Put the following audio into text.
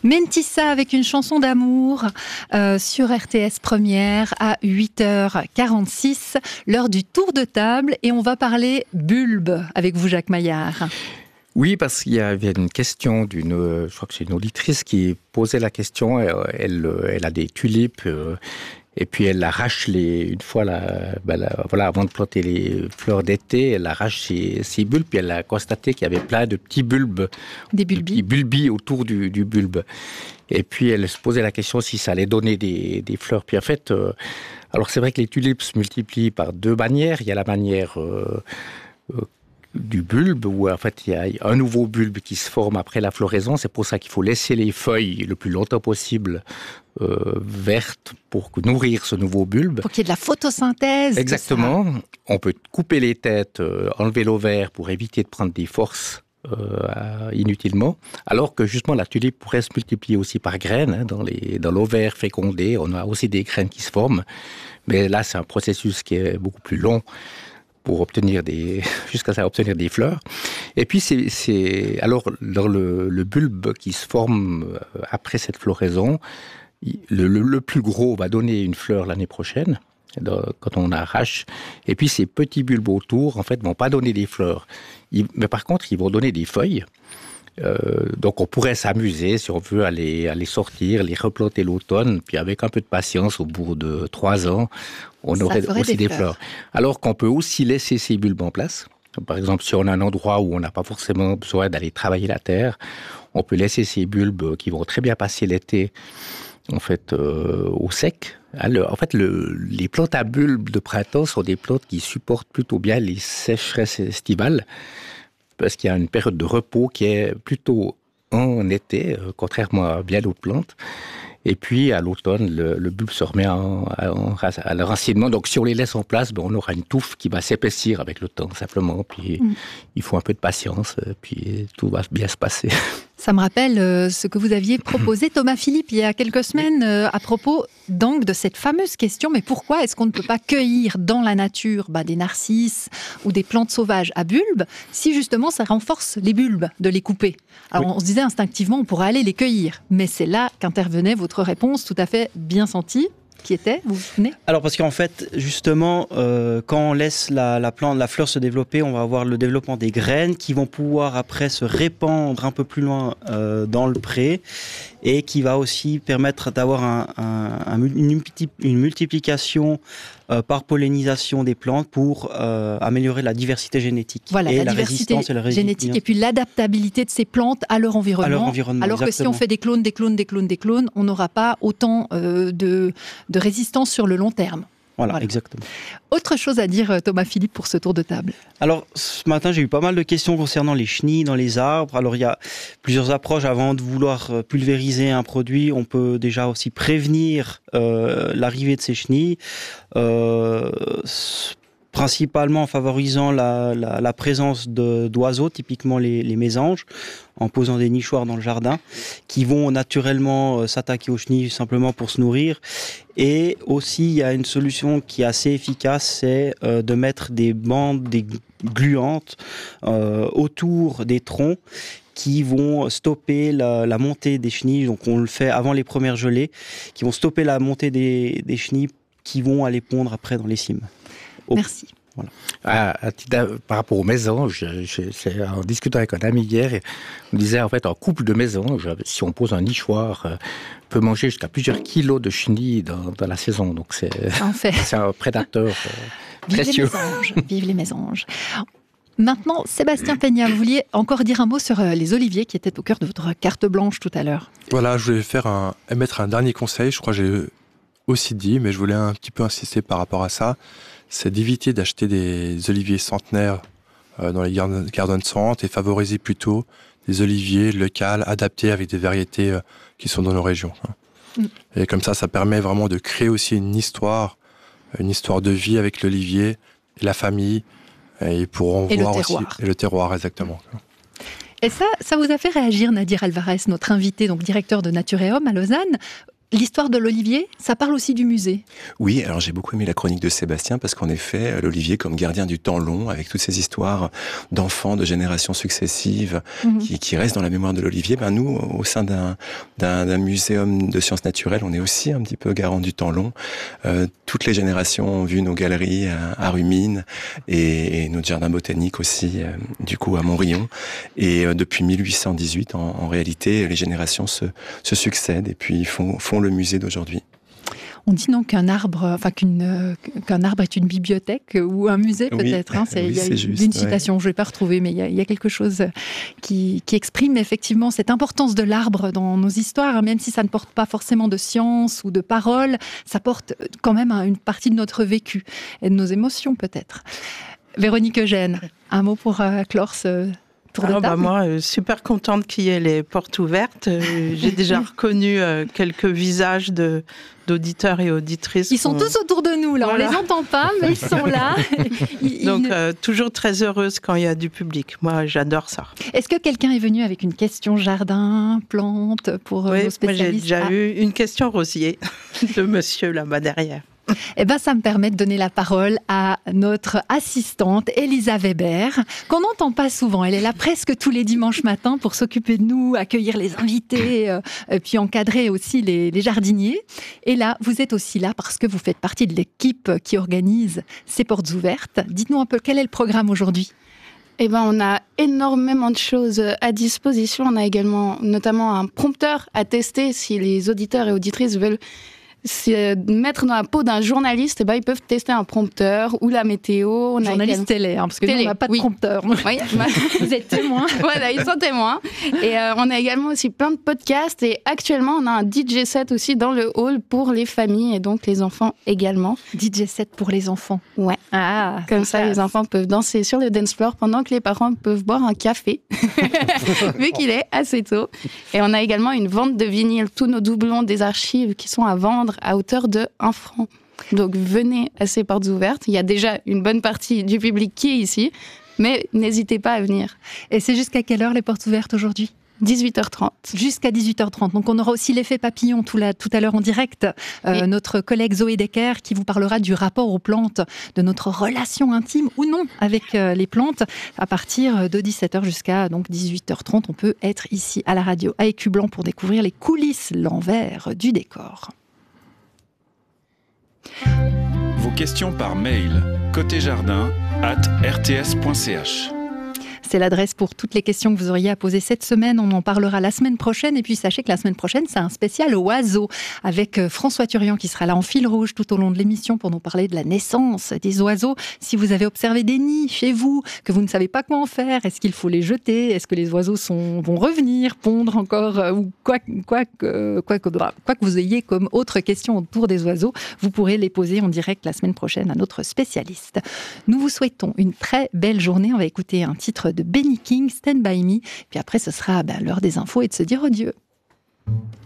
Mentissa avec une chanson d'amour sur RTS Première à 8h46, l'heure du tour de table, et on va parler bulbe avec vous, Jacques Maillard. Oui, parce qu'il y avait une question je crois que c'est une auditrice qui posait la question. Elle a des tulipes et puis elle arrache une fois avant de planter les fleurs d'été, elle arrache ses bulbes, puis elle a constaté qu'il y avait plein de petits bulbes, des bulbilles autour du bulbe. Et puis elle se posait la question si ça allait donner des fleurs. Puis en fait, alors c'est vrai que les tulipes se multiplient par deux manières. Il y a la manière du bulbe, où en fait il y a un nouveau bulbe qui se forme après la floraison. C'est pour ça qu'il faut laisser les feuilles le plus longtemps possible vertes pour nourrir ce nouveau bulbe. Pour qu'il y ait de la photosynthèse. Exactement. On peut couper les têtes, enlever l'ovaire pour éviter de prendre des forces inutilement, alors que justement la tulipe pourrait se multiplier aussi par graines. Dans l'ovaire fécondé, on a aussi des graines qui se forment, mais là c'est un processus qui est beaucoup plus long pour jusqu'à obtenir des fleurs. Et puis alors dans le bulbe qui se forme après cette floraison, le plus gros va donner une fleur l'année prochaine quand on arrache. Et puis ces petits bulbes autour, en fait, vont pas donner des fleurs. Mais par contre, ils vont donner des feuilles. Donc on pourrait s'amuser, si on veut, à les sortir, les replanter l'automne, puis avec un peu de patience, au bout de 3 ans, on aurait aussi des fleurs. Alors qu'on peut aussi laisser ces bulbes en place. Par exemple, si on a un endroit où on n'a pas forcément besoin d'aller travailler la terre, on peut laisser ces bulbes qui vont très bien passer l'été, en fait, au sec. Alors, en fait, les plantes à bulbes de printemps sont des plantes qui supportent plutôt bien les sécheresses estivales, parce qu'il y a une période de repos qui est plutôt en été, contrairement à bien d'autres plantes. Et puis, à l'automne, le bulbe se remet à l'enracinement. Donc, si on les laisse en place, on aura une touffe qui va s'épaissir avec le temps, simplement. Puis, il faut un peu de patience, puis tout va bien se passer. Ça me rappelle ce que vous aviez proposé, Thomas Philippe, il y a quelques semaines, à propos donc de cette fameuse question, mais pourquoi est-ce qu'on ne peut pas cueillir dans la nature des narcisses ou des plantes sauvages à bulbes, si justement ça renforce les bulbes de les couper? Alors on se disait instinctivement, on pourrait aller les cueillir, mais c'est là qu'intervenait votre réponse tout à fait bien sentie. Qui était, vous vous souvenez? Alors parce qu'en fait, justement, quand on laisse la plante, la fleur se développer, on va avoir le développement des graines qui vont pouvoir après se répandre un peu plus loin dans le pré, et qui va aussi permettre d'avoir une multiplication par pollinisation des plantes pour améliorer la diversité génétique. Voilà, et la diversité résistance et la génétique, et puis l'adaptabilité de ces plantes à leur environnement. Alors que si on fait des clones, on n'aura pas autant de résistance sur le long terme. Voilà, exactement. Autre chose à dire, Thomas Philippe, pour ce tour de table? Alors, ce matin, j'ai eu pas mal de questions concernant les chenilles dans les arbres. Alors, il y a plusieurs approches. Avant de vouloir pulvériser un produit, on peut déjà aussi prévenir l'arrivée de ces chenilles, principalement en favorisant la présence d'oiseaux, typiquement les mésanges, en posant des nichoirs dans le jardin, qui vont naturellement s'attaquer aux chenilles simplement pour se nourrir. Et aussi, il y a une solution qui est assez efficace, c'est de mettre des bandes, des gluantes autour des troncs, qui vont stopper la montée des chenilles. Donc on le fait avant les premières gelées, qui vont stopper la montée des chenilles qui vont aller pondre après dans les cimes. Merci. Voilà. Par rapport aux mésanges, en discutant avec un ami hier, on disait en fait un couple de mésanges, si on pose un nichoir, peut manger jusqu'à plusieurs kilos de chenilles dans la saison. Donc c'est un prédateur précieux. Vive les mésanges. Maintenant, Sébastien Peña, vous vouliez encore dire un mot sur les oliviers qui étaient au cœur de votre carte blanche tout à l'heure. Voilà, je voulais émettre un dernier conseil, je crois que j'ai aussi dit, mais je voulais un petit peu insister par rapport à ça. C'est d'éviter d'acheter des oliviers centenaires dans les garden centres et favoriser plutôt des oliviers locaux adaptés avec des variétés qui sont dans nos régions. Et comme ça permet vraiment de créer aussi une histoire de vie avec l'olivier et la famille, et pour en voir aussi et le terroir, exactement. Et ça vous a fait réagir, Nadir Alvarez, notre invité, donc directeur de Nature et Homme à Lausanne. L'histoire de l'olivier, ça parle aussi du musée. Oui, alors j'ai beaucoup aimé la chronique de Sébastien parce qu'en effet, l'olivier comme gardien du temps long, avec toutes ces histoires d'enfants, de générations successives qui restent dans la mémoire de l'olivier, nous, au sein d'un muséum de sciences naturelles, on est aussi un petit peu garant du temps long. Toutes les générations ont vu nos galeries à Rumines et notre jardin botanique aussi, du coup à Montrion. Et depuis 1818, en réalité, les générations se succèdent et puis font le musée d'aujourd'hui. On dit donc qu'un arbre est une bibliothèque ou un musée peut-être. Il y a une citation, je ne vais pas retrouver, mais il y a quelque chose qui exprime effectivement cette importance de l'arbre dans nos histoires, même si ça ne porte pas forcément de science ou de parole, ça porte quand même une partie de notre vécu et de nos émotions peut-être. Véronique Eugène, un mot pour clore ce tour de table. Moi, super contente qu'il y ait les portes ouvertes. J'ai déjà reconnu quelques visages d'auditeurs et auditrices. Ils sont tous autour de nous, là. Voilà. On les entend pas, mais ils sont là. Donc, toujours très heureuse quand il y a du public. Moi, j'adore ça. Est-ce que quelqu'un est venu avec une question jardin, plante, pour nos spécialistes? Moi, j'ai déjà eu une question rosier de monsieur là-bas derrière. Ça me permet de donner la parole à notre assistante, Elisa Weber, qu'on n'entend pas souvent. Elle est là presque tous les dimanches matins pour s'occuper de nous, accueillir les invités, puis encadrer aussi les jardiniers. Et là, vous êtes aussi là parce que vous faites partie de l'équipe qui organise ces portes ouvertes. Dites-nous un peu, quel est le programme aujourd'hui ? On a énormément de choses à disposition. On a également notamment un prompteur à tester si les auditeurs et auditrices veulent mettre dans la peau d'un journaliste, ils peuvent tester un prompteur ou la météo. Journaliste télé, parce que nous, on n'a pas de prompteur. Oui. Vous êtes témoins. Voilà, ils sont témoins. Et on a également aussi plein de podcasts. Et actuellement, on a un DJ set aussi dans le hall pour les familles et donc les enfants également. DJ set pour les enfants. Ouais. Comme ça, les enfants peuvent danser sur le dance floor pendant que les parents peuvent boire un café, vu qu'il est assez tôt. Et on a également une vente de vinyle, tous nos doublons des archives qui sont à vendre à hauteur de 1 franc. Donc venez à ces portes ouvertes. Il y a déjà une bonne partie du public qui est ici, mais n'hésitez pas à venir. Et c'est jusqu'à quelle heure les portes ouvertes aujourd'hui ? 18h30. Jusqu'à 18h30. Donc on aura aussi l'effet papillon tout à l'heure en direct. Notre collègue Zoé Decker qui vous parlera du rapport aux plantes, de notre relation intime ou non avec les plantes. À partir de 17h jusqu'à donc 18h30, on peut être ici à la radio à Écu Blanc pour découvrir les coulisses, l'envers du décor. Vos questions par mail côtéjardin@rts.ch. C'est l'adresse pour toutes les questions que vous auriez à poser cette semaine. On en parlera la semaine prochaine. Et puis, sachez que la semaine prochaine, c'est un spécial oiseaux avec François Turian qui sera là en fil rouge tout au long de l'émission pour nous parler de la naissance des oiseaux. Si vous avez observé des nids chez vous, que vous ne savez pas quoi en faire, est-ce qu'il faut les jeter? Est-ce que les oiseaux vont revenir, pondre encore ou quoi que vous ayez comme autre question autour des oiseaux, vous pourrez les poser en direct la semaine prochaine à notre spécialiste. Nous vous souhaitons une très belle journée. On va écouter un titre de Benny King, Stand By Me. Puis après, ce sera l'heure des infos et de se dire adieu.